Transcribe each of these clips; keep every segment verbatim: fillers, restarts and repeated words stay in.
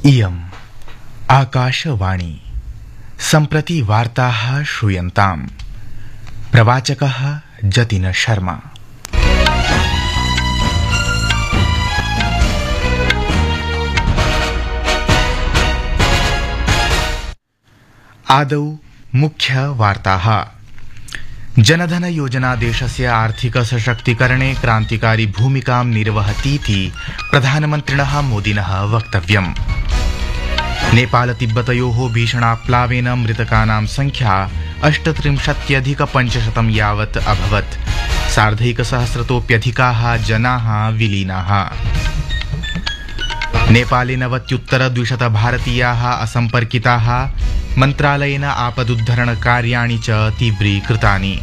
इयम् आकाशवाणी सम्प्रति वार्ताः श्रूयन्ताम्। प्रवाचकः जतिन शर्मा। आदौ मुख्य वार्ताः। जनधन योजना देशस्य आर्थिक सशक्तीकरणे क्रान्तिकारी भूमिकां निर्वहतीति प्रधानमन्त्रिणः मोदिनः वक्तव्यम्। नेपाल तिब्बतयोः भीषणाप्लावेन मृतकानां संख्या अष्टत्रिंशत्यधिक पञ्चशतं यावत् अभवत्। सार्धैकसहस्रतोऽप्यधिकाः जनाः विलीनाः। नेपाले नवत्युत्तर द्विशत भारतीयाः असम्पर्किताः। मन्त्रालयेन आपदुद्धरणकार्याणि च तीव्रीकृतानि।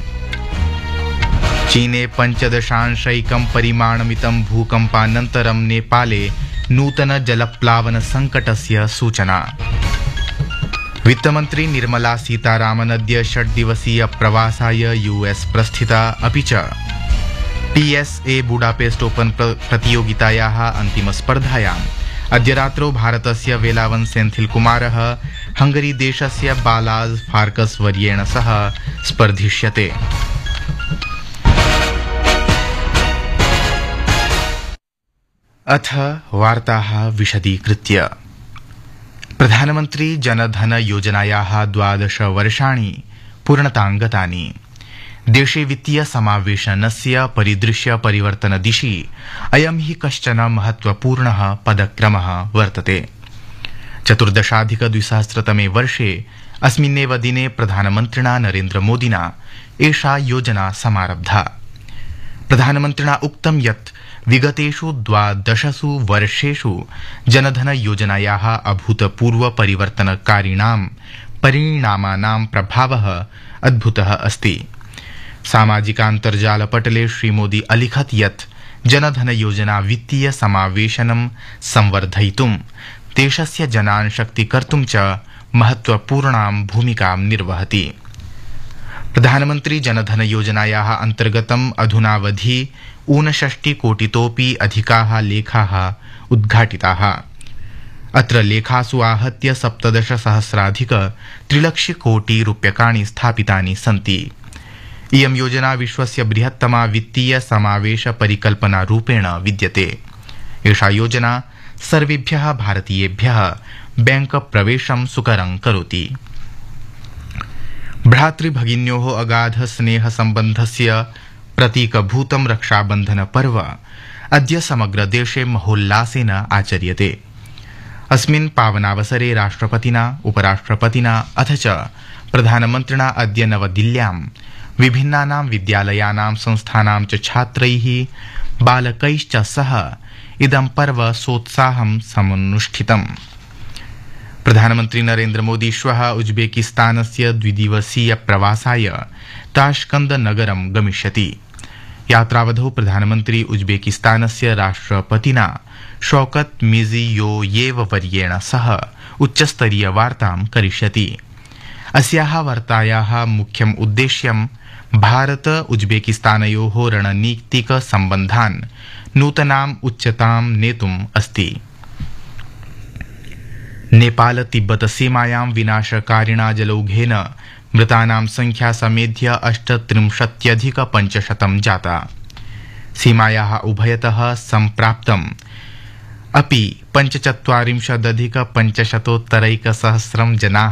चीने पञ्चदशांशैकं परिमाणमितं भूकम्पानन्तरं नेपाले नूतन जलप्लावन संकटस्य सूचना। वित्तमन्त्री निर्मला सीतारामन् अद्य षड्दिवसीय प्रवासाय यूएस प्रस्थिता। अपि च पीएसए बुडापेस्ट ओपन प्रतियोगितायाः अन्तिमस्पर्धायाम् अद्य रात्रौ भारतस्य वेलावन सेन्थिल कुमारः हंगरी देशस्य बालाज फार्कस वर्येण सह स्पर्धिष्यते। अथ वार्ताः विशदीकृत्य। प्रधानमन्त्री जनधन योजनायाः द्वादश वर्षाणि पूर्णतां गतानि। देशे वित्तीय समावेशनस्य परिदृश्य परिवर्तन दिशि अयं हि कश्चन महत्वपूर्णः पदक्रमः वर्तते। चतुर्दशाधिक द्विसहस्रतमे वर्षे अस्मिन्नेव दिने प्रधानमन्त्रिणा नरेन्द्र मोदिना एषा योजना समारब्धा। प्रधानमन्त्रिणा उक्तं यत् विगतेषु द्वादशसु वर्षेषु जनधन योजनायाः अभूतपूर्व परिवर्तनकारिणां परिणामानां प्रभावः अद्भुतः अस्ति। सामाजिकान्तर्जालपटले श्रीमोदी अलिखत् यत् जनधन योजना वित्तीय समावेशनं संवर्धयितुं देशस्य जनान् शक्तीकर्तुं च महत्वपूर्णां भूमिकां निर्वहति। प्रधानमन्त्री जनधन योजनायाः अन्तर्गतम् अधुनावधि ऊनषष्टिकोटितोऽपि अधिकाः लेखाः उद्घाटिताः। अत्र लेखासु आहत्य सप्तदशसहस्राधिक त्रिलक्षकोटि रूप्यकाणि स्थापितानि सन्ति। इयं योजना विश्वस्य बृहत्तमा वित्तीय समावेश परिकल्पना रूपेण विद्यते। एषा योजना सर्वेभ्यः भारतीयेभ्यः बैंक प्रवेशं सुकरं करोति। भ्रातृभगिन्योः अगाध स्नेह सम्बन्धस्य प्रतीकभूतं रक्षाबन्धन पर्व अद्य समग्र देशे महोल्लासेन आचर्यते। अस्मिन् पावनावसरे राष्ट्रपतिना उपराष्ट्रपतिना अथ च प्रधानमन्त्रिणा अद्य नवदिल्ल्यां विभिन्नानां विद्यालयानां संस्थानां च छात्रैः बालकैश्च सह इदं पर्व सोत्साहं समनुष्ठितम्। प्रधानमन्त्री नरेन्द्र मोदी श्वः उज्बेकिस्तानस्य द्विदिवसीय प्रवासाय ताश्कन्द नगरं गमिष्यति। यात्रावधौ प्रधानमन्त्री उज्बेकिस्तानस्य राष्ट्रपतिना शौकत मिर्जियोयेव वर्येण सह उच्चस्तरीय वार्तां करिष्यति। अस्याः वार्तायाः मुख्यम् उद्देश्यं भारत उज्बेकिस्तानयोः रणनीतिक सम्बन्धान् नूतनाम् उच्चतां नेतुम् अस्ति। नेपाल तिब्बत सीमायां विनाशकारिणा जलौघेन मृतानां संख्या समेध्य अष्टत्रिंशत्यधिक पञ्चशतं जाता। सीमायाः उभयतः सम्प्राप्तम् अपि पञ्चचत्वारिंशदधिक पञ्चशतोत्तरैकसहस्रं जनाः